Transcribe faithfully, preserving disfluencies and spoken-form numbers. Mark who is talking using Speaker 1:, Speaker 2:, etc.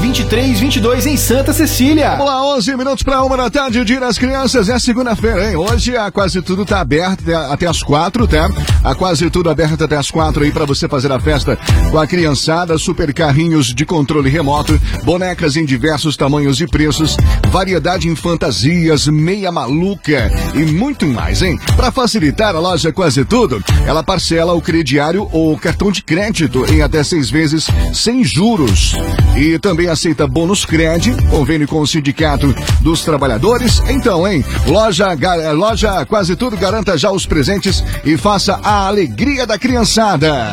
Speaker 1: vinte e três, vinte e dois em Santa Cecília.
Speaker 2: Vamos lá, onze minutos para uma da tarde, o Dia das Crianças. É segunda-feira, hein? Hoje a Quase Tudo tá aberto até as quatro, tá? A Quase Tudo aberta até as quatro aí para você fazer a festa com a criançada. Super carrinhos de controle remoto, bonecas em diversos tamanhos e preços, variedade em fantasias, meia maluca e muito mais, hein? Para facilitar, a loja Quase Tudo, ela parcela o crediário ou cartão de crédito em até seis vezes sem juros. E também aceita bônus crédito, convênio com o Sindicato dos Trabalhadores. Então, hein? Loja, loja Quase Tudo, garanta já os presentes e faça a alegria da criançada.